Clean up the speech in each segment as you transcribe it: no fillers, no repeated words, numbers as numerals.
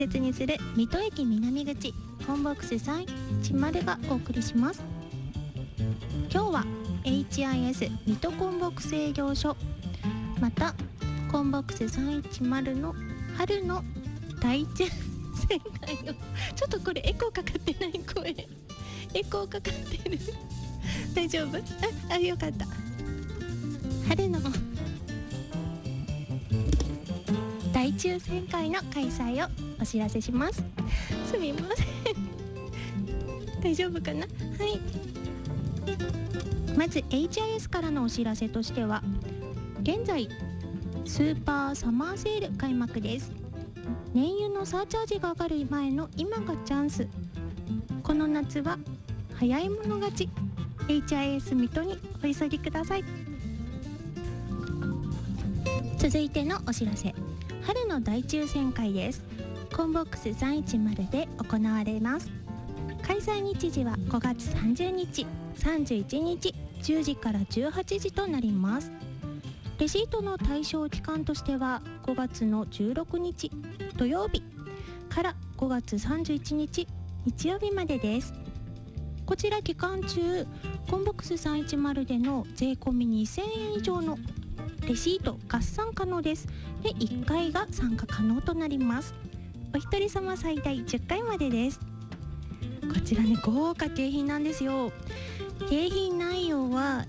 別にする水戸駅南口コンボックス310がお送りします。今日は HIS 水戸コンボックス営業所、またコンボックス310の春の大抽選会をちょっとこれエコーかかってない？声エコーかかってる大丈夫？あ、よかった。春の大抽選会の開催をお知らせします。すみません大丈夫かな。はい、まず HIS からのお知らせとしては、現在スーパーサマーセール開幕です。燃油のサーチャージが上がる前の今がチャンス。この夏は早い者勝ち。 HIS 水戸にお急ぎください。続いてのお知らせ、春の大抽選会です。コンボックス310で行われます。開催日時は5月30日、31日10時から18時となります。レシートの対象期間としては5月の16日土曜日から5月31日日曜日までです。こちら期間中、コンボックス310での税込み2000円以上のレシート合算可能です。で、1回が参加可能となります。お一人様最大10回までです。こちらね、豪華景品なんですよ。景品内容は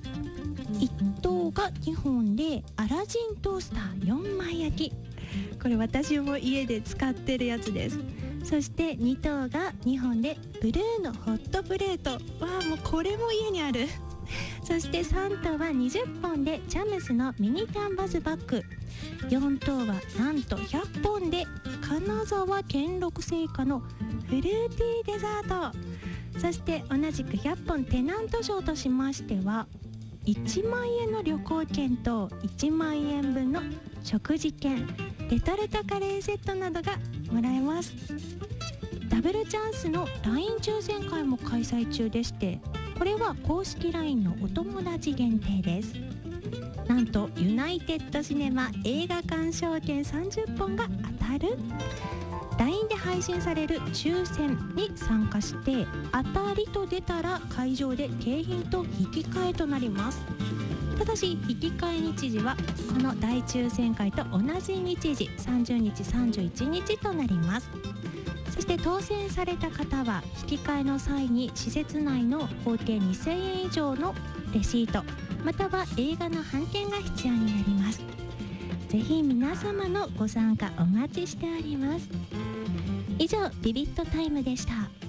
1等が2本でアラジントースター4枚焼き、これ私も家で使ってるやつです。そして2等が2本でブルーのホットプレート、わあ、もうこれも家にあるそして3等は20本でチャムスのミニキャンバスバッグ、4等はなんと100本で金沢兼六製菓のフルーティーデザート、そして同じく100本テナント賞としましては1万円の旅行券と1万円分の食事券、レトルトカレーセットなどがもらえます。ダブルチャンスの LINE 抽選会も開催中でして、これは公式 LINE のお友達限定です。なんとユナイテッドシネマ映画鑑賞券30本が当たる。 LINE で配信される抽選に参加して当たりと出たら会場で景品と引き換えとなります。ただし引き換え日時はこの大抽選会と同じ日時30日31日となります。そして当選された方は引き換えの際に施設内の合計2000円以上のレシートまたは映画の半券が必要になります。ぜひ皆様のご参加お待ちしております。以上ビビットタイムでした。